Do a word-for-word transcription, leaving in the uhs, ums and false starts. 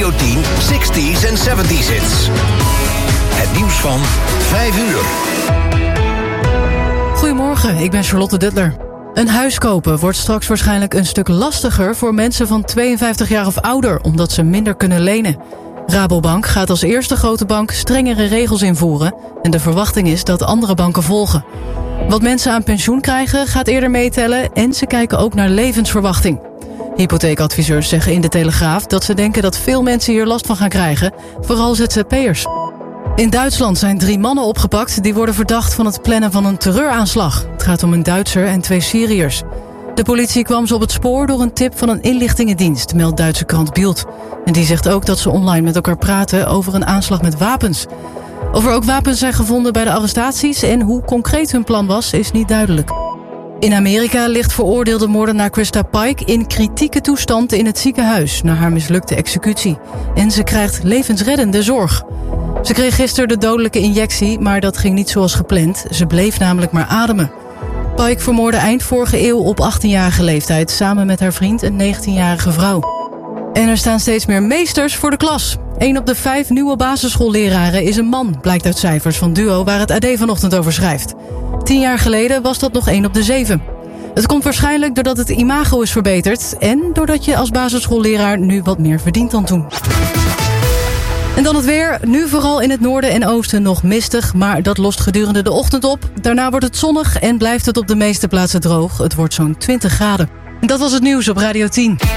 Radio tien zestig's en zeventig's hits. Het nieuws van vijf uur. Goedemorgen, ik ben Charlotte Duttler. Een huis kopen wordt straks waarschijnlijk een stuk lastiger voor mensen van tweeënvijftig jaar of ouder, omdat ze minder kunnen lenen. Rabobank gaat als eerste grote bank strengere regels invoeren en de verwachting is dat andere banken volgen. Wat mensen aan pensioen krijgen gaat eerder meetellen en ze kijken ook naar levensverwachting. Hypotheekadviseurs zeggen in de Telegraaf dat ze denken dat veel mensen hier last van gaan krijgen, vooral Z Z P'ers. In Duitsland zijn drie mannen opgepakt die worden verdacht van het plannen van een terreuraanslag. Het gaat om een Duitser en twee Syriërs. De politie kwam ze op het spoor door een tip van een inlichtingendienst, meldt Duitse krant Bild. En die zegt ook dat ze online met elkaar praten over een aanslag met wapens. Of er ook wapens zijn gevonden bij de arrestaties en hoe concreet hun plan was, is niet duidelijk. In Amerika ligt veroordeelde moordenaar Krista Pike in kritieke toestand in het ziekenhuis na haar mislukte executie. En ze krijgt levensreddende zorg. Ze kreeg gisteren de dodelijke injectie, maar dat ging niet zoals gepland. Ze bleef namelijk maar ademen. Pike vermoordde eind vorige eeuw op achttienjarige leeftijd samen met haar vriend, een negentienjarige vrouw. En er staan steeds meer meesters voor de klas. Eén op de vijf nieuwe basisschoolleraren is een man, blijkt uit cijfers van Duo waar het A D vanochtend over schrijft. Tien jaar geleden was dat nog één op de zeven. Het komt waarschijnlijk doordat het imago is verbeterd en doordat je als basisschoolleraar nu wat meer verdient dan toen. En dan het weer. Nu vooral in het noorden en oosten nog mistig, maar dat lost gedurende de ochtend op. Daarna wordt het zonnig en blijft het op de meeste plaatsen droog. Het wordt zo'n twintig graden. En dat was het nieuws op Radio tien.